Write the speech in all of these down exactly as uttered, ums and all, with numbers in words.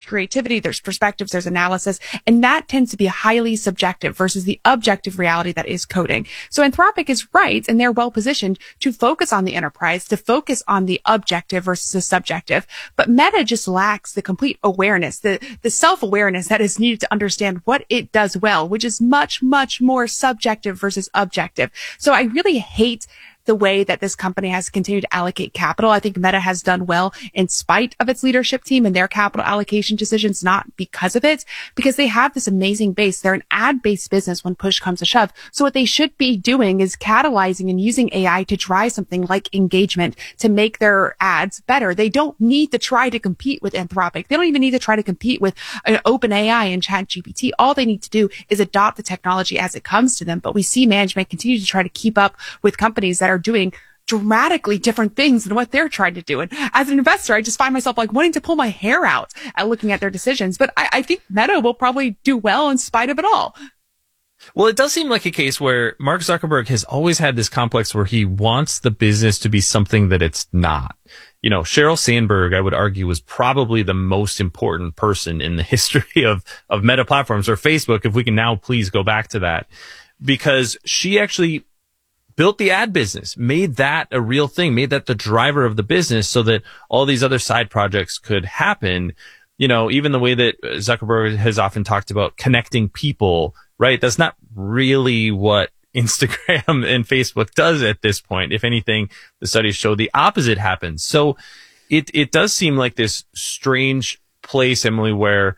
creativity, there's perspectives, there's analysis, and that tends to be highly subjective versus the objective reality that is coding. So Anthropic is right, and they're well positioned to focus on the enterprise, to focus on the objective versus the subjective. But Meta just lacks the complete awareness, the, the self-awareness that is needed to understand what it does well, which is much, much more subjective versus objective. So I really hate the way that this company has continued to allocate capital. I think Meta has done well in spite of its leadership team and their capital allocation decisions, not because of it, because they have this amazing base. They're an ad-based business when push comes to shove. So what they should be doing is catalyzing and using A I to drive something like engagement to make their ads better. They don't need to try to compete with Anthropic. They don't even need to try to compete with an OpenAI and ChatGPT. All they need to do is adopt the technology as it comes to them. But we see management continue to try to keep up with companies that are doing dramatically different things than what they're trying to do. And as an investor, I just find myself like wanting to pull my hair out at looking at their decisions. But I, I think Meta will probably do well in spite of it all. Well, it does seem like a case where Mark Zuckerberg has always had this complex where he wants the business to be something that it's not. You know, Sheryl Sandberg, I would argue, was probably the most important person in the history of, of Meta platforms, or Facebook, if we can now please go back to that, because she actually built the ad business, made that a real thing, made that the driver of the business so that all these other side projects could happen. You know, even the way that Zuckerberg has often talked about connecting people, right? That's not really what Instagram and Facebook does at this point. If anything, the studies show the opposite happens. So it, it does seem like this strange place, Emily, where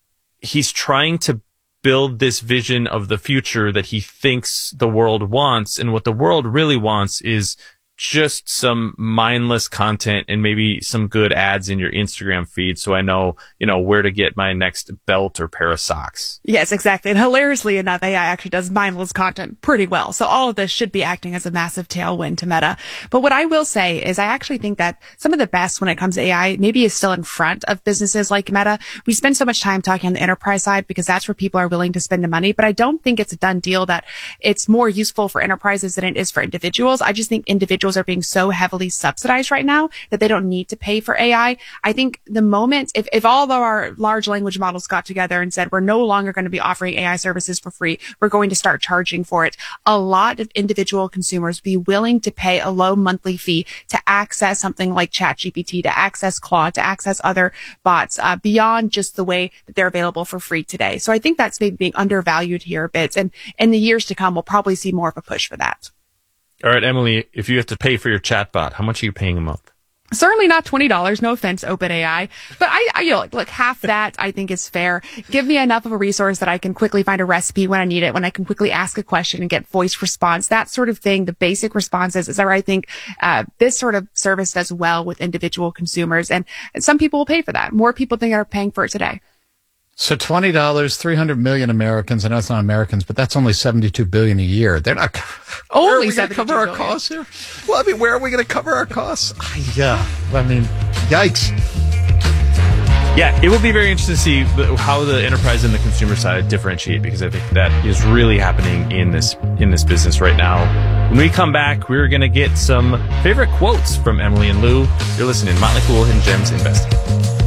he's trying to build this vision of the future that he thinks the world wants. And what the world really wants is just some mindless content and maybe some good ads in your Instagram feed, so I know, you know, where to get my next belt or pair of socks. Yes, exactly. And hilariously enough, A I actually does mindless content pretty well. So all of this should be acting as a massive tailwind to Meta. But what I will say is I actually think that some of the best when it comes to A I maybe is still in front of businesses like Meta. We spend so much time talking on the enterprise side because that's where people are willing to spend the money. But I don't think it's a done deal that it's more useful for enterprises than it is for individuals. I just think individuals are being so heavily subsidized right now that they don't need to pay for A I. I think the moment, if, if all of our large language models got together and said, we're no longer going to be offering A I services for free, we're going to start charging for it, a lot of individual consumers would be willing to pay a low monthly fee to access something like ChatGPT, to access Claude, to access other bots, uh, beyond just the way that they're available for free today. So I think that's maybe being undervalued here a bit. And in the years to come, we'll probably see more of a push for that. All right, Emily, if you have to pay for your chatbot, how much are you paying a month? Certainly not twenty dollars. No offense, OpenAI. But I, I, you know, look, half that I think is fair. Give me enough of a resource that I can quickly find a recipe when I need it, when I can quickly ask a question and get voice response, that sort of thing. The basic responses is where I think, uh, this sort of service does well with individual consumers. And, and some people will pay for that. More people think are paying for it today. So twenty dollars, three hundred million Americans. I know it's not Americans, but that's only seventy-two billion a year. They're not only going to cover our billion. costs here. Well, I mean, where are we going to cover our costs? Yeah, I mean, yikes. Yeah, it will be very interesting to see how the enterprise and the consumer side differentiate, because I think that is really happening in this in this business right now. When we come back, we're going to get some favorite quotes from Emily and Lou. You're listening to Motley Fool, Hidden Gems Investing.